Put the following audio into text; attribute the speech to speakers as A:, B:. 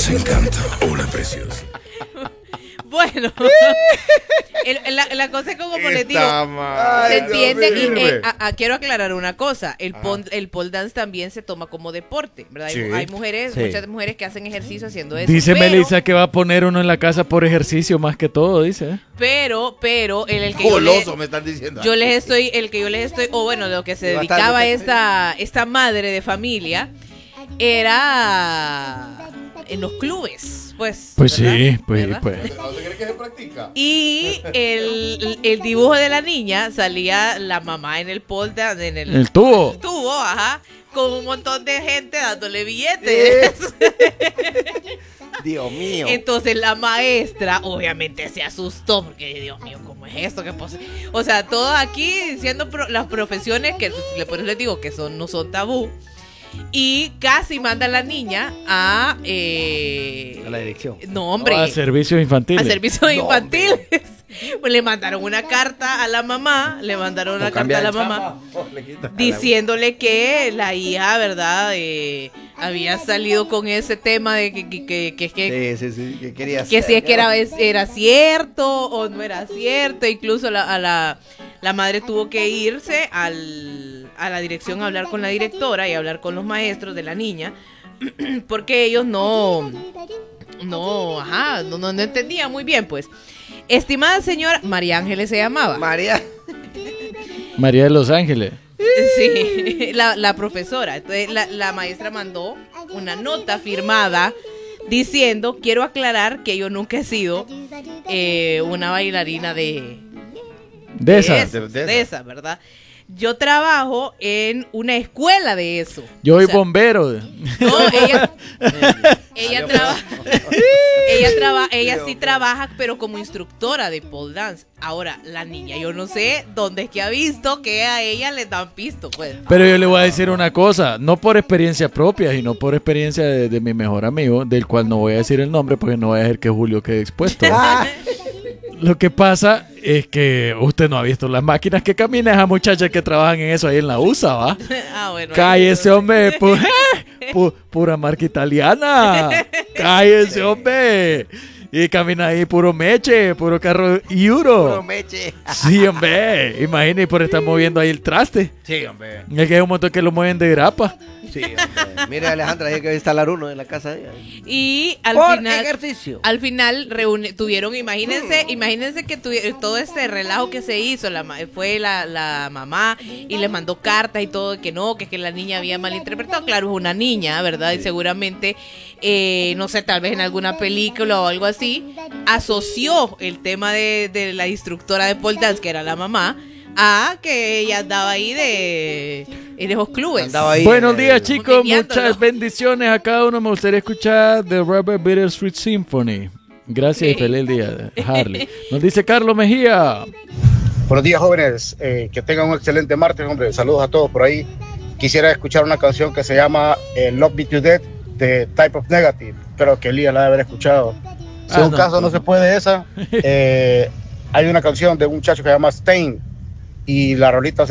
A: Nos encanta. Hola, preciosa.
B: Bueno, la cosa es como les digo,
C: Ay,
B: se entiende.
C: Dios
B: Y quiero aclarar una cosa, el pole dance también se toma como deporte, ¿verdad?
C: Sí.
B: Hay mujeres,
D: Sí.
B: muchas mujeres que hacen ejercicio haciendo eso.
E: Dice
B: pero,
E: Melissa que va a poner uno en la casa por ejercicio más que todo, dice.
B: pero el que
C: Goloso, me están diciendo.
B: yo les estoy, o bueno, lo que se dedicaba esta madre de familia era en los clubes, pues.
E: Pues
B: ¿verdad?
E: sí, pues,
B: ¿verdad?
E: pues.
C: ¿Dónde crees que se practica?
B: Y el dibujo de la niña salía la mamá en el pole dance, en
E: El tubo.
B: tubo, ajá, con un montón de gente dándole billetes.
D: Dios mío.
B: Entonces la maestra obviamente se asustó porque, Dios mío, ¿cómo es esto? O sea, todos aquí diciendo las profesiones que por eso les digo que no son tabú. Y casi manda a la niña a
D: la dirección.
B: no, hombre,
E: A servicios infantiles.
B: a servicios infantiles. Pues le mandaron una carta a la mamá, diciéndole que la hija, ¿verdad? Había salido con ese tema de que
D: Sí, que quería
B: si es que era cierto o no era cierto. Incluso la madre tuvo que irse a la dirección a hablar con la directora y hablar con los maestros de la niña, porque ellos no entendían muy bien, pues. Estimada señora, María Ángeles se llamaba.
D: María.
E: María de Los Ángeles.
B: Sí, la profesora. Entonces la maestra mandó una nota firmada diciendo: quiero aclarar que yo nunca he sido una bailarina de esa, ¿verdad? Yo trabajo en una escuela de eso.
E: Yo soy
B: O sea,
E: bombero.
B: No, ella sí trabaja, pero como instructora de pole dance. Ahora, la niña, yo no sé dónde es que ha visto que a ella le dan pisto, pues.
E: Pero yo le voy a decir una cosa, no por experiencia propia, sino por experiencia de mi mejor amigo, del cual no voy a decir el nombre porque no voy a dejar que Julio quede expuesto. Lo que pasa es que usted no ha visto las máquinas que caminan esas muchachas que trabajan en eso ahí en la USA, ¿va?
B: Bueno,
E: Cállese, hombre. Pura marca italiana. Cállese, hombre. Y camina ahí puro meche, puro carro Euro.
D: Puro meche.
E: Sí, hombre. Imagina, y por estar moviendo ahí el traste.
D: Sí, hombre.
E: Es que hay un montón que lo mueven de grapa.
D: Sí, hombre. Mire, Alejandra, hay que instalar uno en la casa de ella.
B: Y
D: Por ejercicio.
B: al final tuvieron, imagínense que todo este relajo que se hizo, fue la mamá y le mandó cartas y todo, que no, que la niña había malinterpretado. Claro, es una niña, ¿verdad? Y seguramente, no sé, tal vez en alguna película o algo así, asoció el tema de la instructora de pole dance, que era la mamá, a que ella andaba ahí en esos clubes.
E: Buenos días, chicos.
B: Meneándolo.
E: Muchas bendiciones a cada uno. Me gustaría escuchar The Robert Bittersweet Symphony. Gracias y feliz día, Harley. Nos dice Carlos Mejía.
F: Buenos días, jóvenes. Que tengan un excelente martes, hombre. Saludos a todos por ahí. Quisiera escuchar una canción que se llama Love Me to Death de Type of Negative. Creo que Elías la debe haber escuchado. Si en un caso no se puede esa, hay una canción de un muchacho que se llama Stain y la rolita